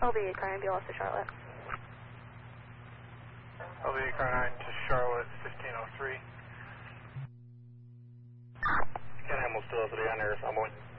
LV car ambulance to Charlotte. LV car 9 to Charlotte, 1503. Ken Hamill's 203 on there, Sunboy.